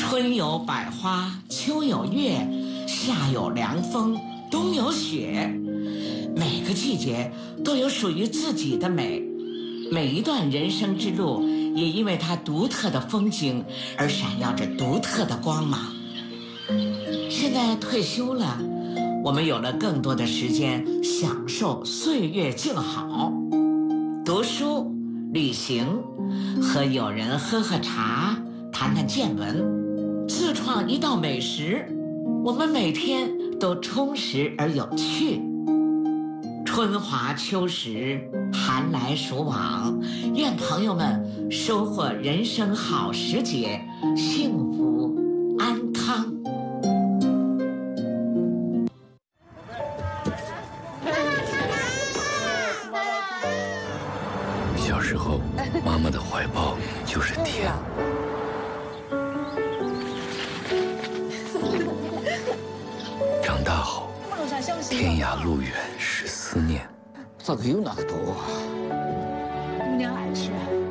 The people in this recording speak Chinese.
春有百花，秋有月，夏有凉风，冬有雪。每个季节都有属于自己的美，每一段人生之路也因为它独特的风景而闪耀着独特的光芒。现在退休了，我们有了更多的时间享受岁月静好，读书、旅行，和友人喝喝茶，谈谈见闻，自创一道美食，我们每天都充实而有趣。春华秋实，寒来暑往，愿朋友们收获人生好时节，幸福安康。 小时候，妈妈的怀抱就是天。长大后，天涯路远是思念。 咋个有那个多啊？ 姑娘爱吃。